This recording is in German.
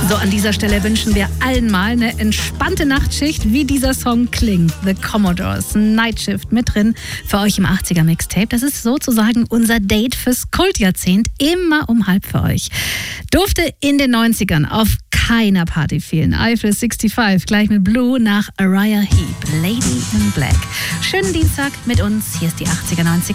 So, an dieser Stelle wünschen wir allen mal eine entspannte Nachtschicht, wie dieser Song klingt. The Commodores, Night Shift mit drin für euch im 80er Mixtape. Das ist sozusagen unser Date fürs Kultjahrzehnt, immer um halb für euch. Durfte in den 90ern auf keiner Party fehlen. Eiffel 65, gleich mit Blue nach Uriah Heep, Lady in Black. Schönen Dienstag mit uns, hier ist die 80er 90